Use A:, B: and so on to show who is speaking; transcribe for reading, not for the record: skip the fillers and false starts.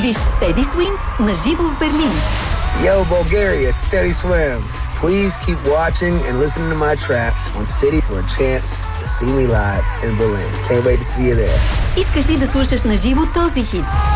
A: Виж Teddy Swims на живо в Берлин.
B: Yo, Bulgaria, it's Teddy Swims. Please keep watching and listening to my tracks on City for a chance to see me live in Berlin. Can't wait to see you there.
A: Искаш ли да слушаш на живо този хит?